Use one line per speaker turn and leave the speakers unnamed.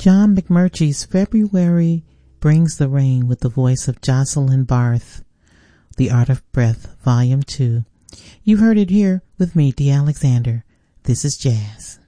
John McMurtry's February Brings the Rain with the voice of Jocelyn Barth. The Art of Breath, Volume 2. You heard it here with me, Dee Alexander. This is Jazz.